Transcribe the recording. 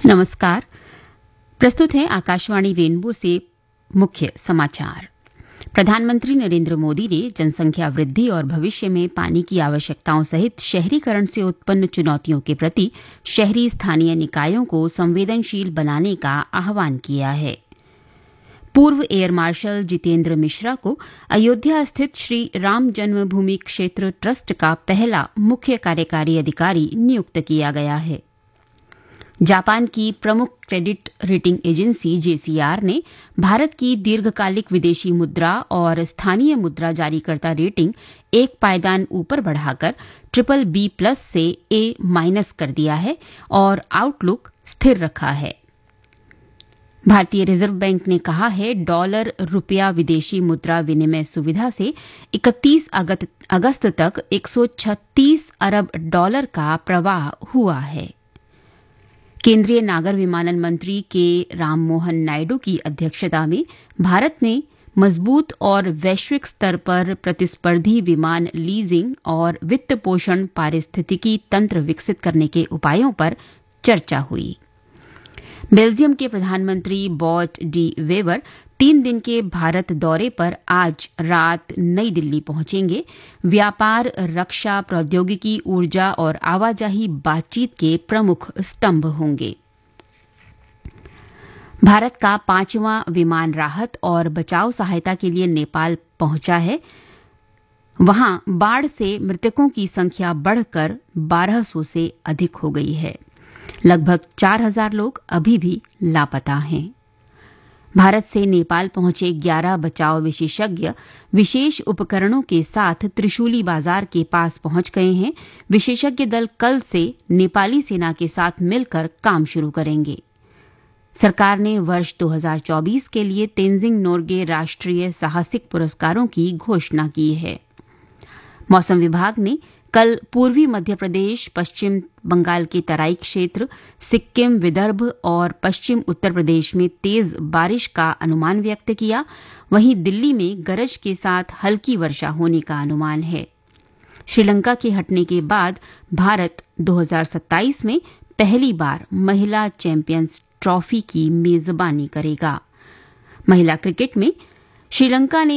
नमस्कार। प्रस्तुत है आकाशवाणी रेनबो से मुख्य समाचार। प्रधानमंत्री नरेंद्र मोदी ने जनसंख्या वृद्धि और भविष्य में पानी की आवश्यकताओं सहित शहरीकरण से उत्पन्न चुनौतियों के प्रति शहरी स्थानीय निकायों को संवेदनशील बनाने का आह्वान किया है। पूर्व एयर मार्शल जितेंद्र मिश्रा को अयोध्या स्थित श्री राम जन्मभूमि क्षेत्र ट्रस्ट का पहला मुख्य कार्यकारी अधिकारी नियुक्त किया गया है। जापान की प्रमुख क्रेडिट रेटिंग एजेंसी जेसीआर ने भारत की दीर्घकालिक विदेशी मुद्रा और स्थानीय मुद्रा जारीकर्ता रेटिंग एक पायदान ऊपर बढ़ाकर BBB+ से A- कर दिया है और आउटलुक स्थिर रखा है। भारतीय रिजर्व बैंक ने कहा है डॉलर रुपया विदेशी मुद्रा विनिमय सुविधा से 31 अगस्त तक 136 अरब डॉलर का प्रवाह हुआ है। केंद्रीय नागर विमानन मंत्री के राममोहन नायडू की अध्यक्षता में भारत ने मजबूत और वैश्विक स्तर पर प्रतिस्पर्धी विमान लीजिंग और वित्त पोषण पारिस्थितिकी तंत्र विकसित करने के उपायों पर चर्चा हुई। बेल्जियम के प्रधानमंत्री बॉट डी वेबर 3 दिन के भारत दौरे पर आज रात नई दिल्ली पहुंचेंगे। व्यापार, रक्षा, प्रौद्योगिकी, ऊर्जा और आवाजाही बातचीत के प्रमुख स्तंभ होंगे। भारत का 5वां विमान राहत और बचाव सहायता के लिए नेपाल पहुंचा है। वहां बाढ़ से मृतकों की संख्या बढ़कर 1200 से अधिक हो गई है। लगभग 4000 लोग अभी भी लापता हैं। भारत से नेपाल पहुंचे 11 बचाव विशेषज्ञ विशेष उपकरणों के साथ त्रिशूली बाजार के पास पहुंच गए हैं। विशेषज्ञ दल कल से नेपाली सेना के साथ मिलकर काम शुरू करेंगे। सरकार ने वर्ष 2024 के लिए तेंजिंग नोर्गे राष्ट्रीय साहसिक पुरस्कारों की घोषणा की है। मौसम विभाग ने कल पूर्वी मध्य प्रदेश, पश्चिम बंगाल के तराई क्षेत्र, सिक्किम, विदर्भ और पश्चिम उत्तर प्रदेश में तेज बारिश का अनुमान व्यक्त किया। वहीं दिल्ली में गरज के साथ हल्की वर्षा होने का अनुमान है। श्रीलंका के हटने के बाद भारत 2027 में पहली बार महिला चैंपियंस ट्रॉफी की मेजबानी करेगा। महिला क्रिकेट में श्रीलंका ने